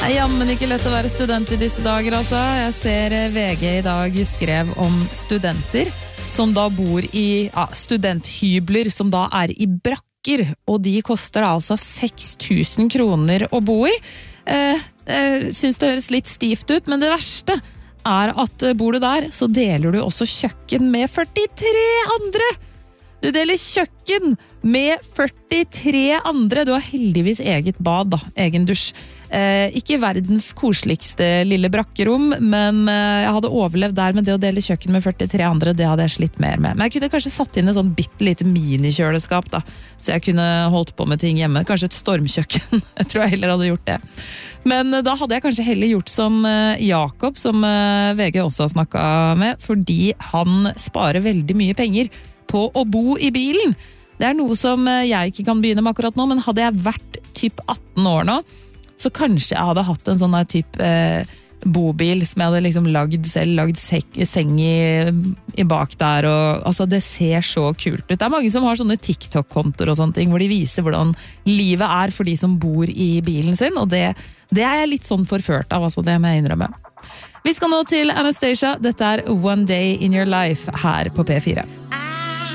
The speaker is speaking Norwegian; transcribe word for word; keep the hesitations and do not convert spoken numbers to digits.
Det er jammen ikke lett å være student i disse dager, altså. Jeg ser V G i dag skrev om studenter som da bor i ja, studenthybler, som da er i brakker, og de koster da altså seks tusen kroner å bo i. Eh, jeg synes det høres litt stivt ut, men det verste er at bor du der, så deler du også kjøkken med førtitre andre. Du deler kjøkken med førtitre andre. Du har heldigvis eget bad, da, egen dusj. Eh, ikke verdens koseligste lille brakkerom, men eh, jeg hadde overlevd der, med det å dele kjøkken med førtitre andre, det hadde jeg slitt mer med. Men jeg kunne kanskje satt inn et sånn bittelite minikjøleskap, da, så jeg kunne holdt på med ting hjemme. Kanskje et stormkjøkken. Jeg tror jeg heller hadde gjort det. Men eh, da hadde jeg kanskje heller gjort som eh, Jakob, som eh, V G også har snakket med, fordi han sparer veldig mye penger på å bo i bilen. Det er noe som eh, jeg ikke kan begynne med akkurat nå, men hadde jeg vært typ atten år nå, så kanskje jeg hadde hatt en sånn her typ eh, bobil som jeg hadde liksom lagd selv, lagd sek, seng i, i bak der, og altså det ser så kult ut. Det er mange som har sånne TikTok-kontoer og sånne ting, hvor de viser hvordan livet er for de som bor i bilen sin, og det, det er jeg litt sånn forført av, altså det må jeg innrømme. Vi skal nå til Anastasia, dette er One Day in Your Life her på P fire.